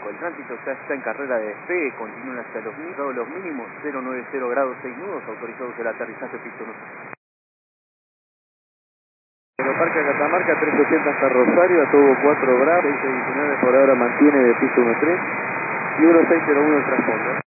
bajo. El tránsito ya está en carrera de despegue, continúan hacia los mínimos, 090 grados 6 nudos, autorizados el aterrizaje pista 1. Aeroparque Catamarca 380 hasta Rosario, a todo 4 Bravo, 619 por ahora mantiene de piso 13 y 1601 el transponder.